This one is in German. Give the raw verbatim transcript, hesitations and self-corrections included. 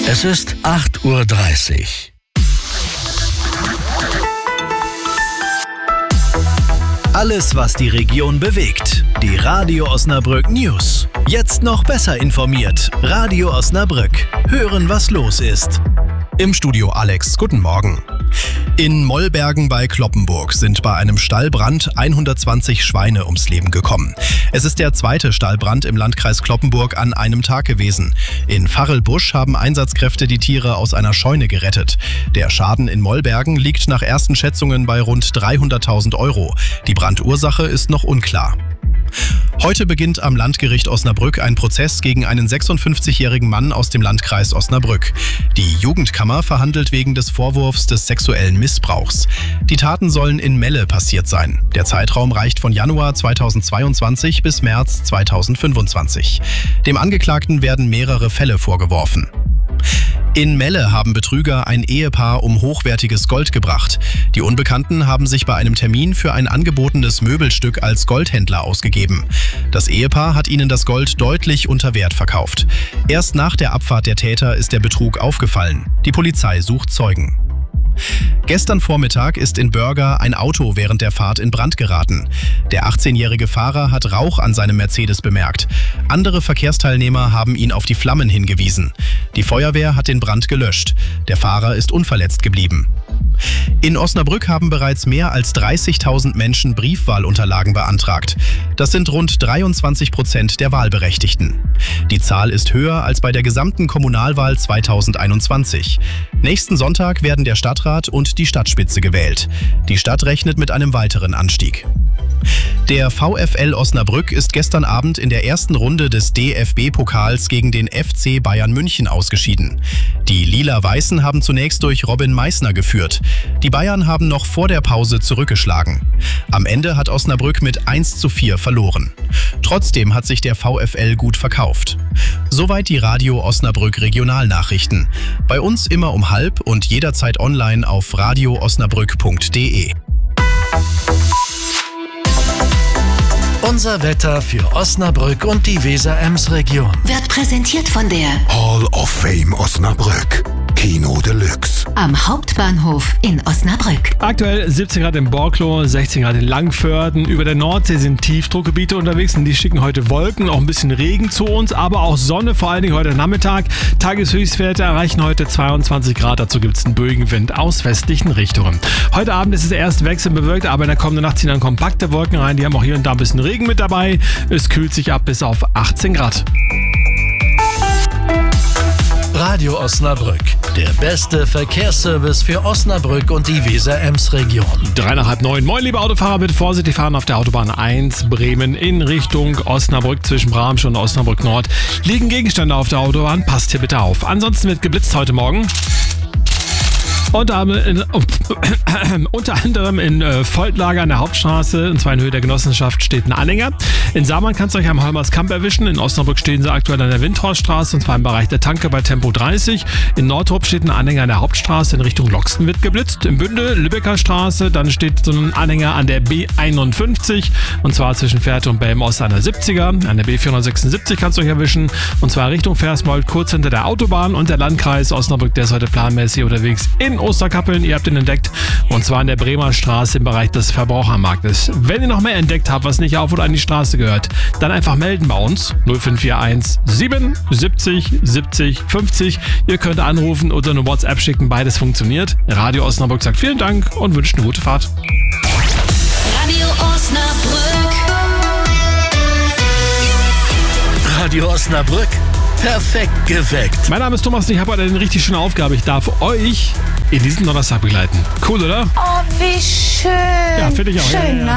Es ist acht Uhr dreißig. Alles, was die Region bewegt. Die Radio Osnabrück News. Jetzt noch besser informiert. Radio Osnabrück. Hören, was los ist. Im Studio Alex, guten Morgen. In Mollbergen bei Cloppenburg sind bei einem Stallbrand hundertzwanzig Schweine ums Leben gekommen. Es ist der zweite Stallbrand im Landkreis Cloppenburg an einem Tag gewesen. In Varrelbusch haben Einsatzkräfte die Tiere aus einer Scheune gerettet. Der Schaden in Mollbergen liegt nach ersten Schätzungen bei rund dreihunderttausend Euro. Die Brandursache ist noch unklar. Heute beginnt am Landgericht Osnabrück ein Prozess gegen einen sechsundfünfzigjährigen Mann aus dem Landkreis Osnabrück. Die Jugendkammer verhandelt wegen des Vorwurfs des sexuellen Missbrauchs. Die Taten sollen in Melle passiert sein. Der Zeitraum reicht von Januar zweitausendzweiundzwanzig bis März zweitausendfünfundzwanzig. Dem Angeklagten werden mehrere Fälle vorgeworfen. In Melle haben Betrüger ein Ehepaar um hochwertiges Gold gebracht. Die Unbekannten haben sich bei einem Termin für ein angebotenes Möbelstück als Goldhändler ausgegeben. Das Ehepaar hat ihnen das Gold deutlich unter Wert verkauft. Erst nach der Abfahrt der Täter ist der Betrug aufgefallen. Die Polizei sucht Zeugen. Gestern Vormittag ist in Börger ein Auto während der Fahrt in Brand geraten. Der achtzehnjährige Fahrer hat Rauch an seinem Mercedes bemerkt. Andere Verkehrsteilnehmer haben ihn auf die Flammen hingewiesen. Die Feuerwehr hat den Brand gelöscht. Der Fahrer ist unverletzt geblieben. In Osnabrück haben bereits mehr als dreißigtausend Menschen Briefwahlunterlagen beantragt. Das sind rund dreiundzwanzig Prozent der Wahlberechtigten. Die Zahl ist höher als bei der gesamten Kommunalwahl zweitausendeinundzwanzig. Nächsten Sonntag werden der Stadtrat und die Stadtspitze gewählt. Die Stadt rechnet mit einem weiteren Anstieg. Der VfL Osnabrück ist gestern Abend in der ersten Runde des D F B-Pokals gegen den F C Bayern München ausgeschieden. Die Lila-Weißen haben zunächst durch Robin Meissner geführt. Die Bayern haben noch vor der Pause zurückgeschlagen. Am Ende hat Osnabrück mit eins zu vier verloren. Trotzdem hat sich der VfL gut verkauft. Soweit die Radio Osnabrück Regionalnachrichten. Bei uns immer um halb und jederzeit online auf radio osnabrück punkt de. Unser Wetter für Osnabrück und die Weser-Ems-Region Wird präsentiert von der Hall of Fame Osnabrück. Kino Deluxe. Am Hauptbahnhof in Osnabrück. Aktuell siebzehn Grad in Borklo, sechzehn Grad in Langförden. Über der Nordsee sind Tiefdruckgebiete unterwegs und die schicken heute Wolken, auch ein bisschen Regen zu uns, aber auch Sonne, vor allen Dingen heute Nachmittag. Tageshöchstwerte erreichen heute zweiundzwanzig Grad. Dazu gibt es einen Bögenwind aus westlichen Richtungen. Heute Abend ist es erst wechselbewölkt, aber in der kommenden Nacht ziehen dann kompakte Wolken rein. Die haben auch hier und da ein bisschen Regen mit dabei. Es kühlt sich ab bis auf achtzehn Grad. Radio Osnabrück. Der beste Verkehrsservice für Osnabrück und die Weser-Ems-Region. Drei nach halb neun. Moin, liebe Autofahrer, bitte vorsichtig fahren auf der Autobahn eins Bremen in Richtung Osnabrück. Zwischen Bramsch und Osnabrück Nord liegen Gegenstände auf der Autobahn. Passt hier bitte auf. Ansonsten wird geblitzt heute Morgen. Unter, in, uh, unter anderem in äh, Voltlager an der Hauptstraße, und zwar in Höhe der Genossenschaft, steht ein Anhänger. In Saarmann kannst du euch am Holmerskamp erwischen. In Osnabrück stehen sie aktuell an der Windhorststraße, und zwar im Bereich der Tanke bei Tempo dreißig. In Nordrup steht ein Anhänger an der Hauptstraße in Richtung Loxten, wird geblitzt. Im Bünde, Lübecker Straße, dann steht so ein Anhänger an der B einundfünfzig, und zwar zwischen Fährte und Belmost an der siebziger. An der B vierhundertsechsundsiebzig kannst du euch erwischen, und zwar Richtung Versmold, kurz hinter der Autobahn. Und der Landkreis Osnabrück, der ist heute planmäßig unterwegs in Osterkappeln, ihr habt ihn entdeckt, und zwar an der Bremer Straße im Bereich des Verbrauchermarktes. Wenn ihr noch mehr entdeckt habt, was nicht auf oder an die Straße gehört, dann einfach melden bei uns null fünf vier eins sieben siebzig siebzig fünfzig. Ihr könnt anrufen oder eine WhatsApp schicken, beides funktioniert. Radio Osnabrück sagt vielen Dank und wünscht eine gute Fahrt. Radio Osnabrück. Radio Osnabrück. Perfekt geweckt. Mein Name ist Thomas und ich habe heute eine richtig schöne Aufgabe. Ich darf euch in diesen Donnerstag begleiten. Cool, oder? Oh, wie schön. Ja, finde ich auch. Schön, ja, ja, ja. ne?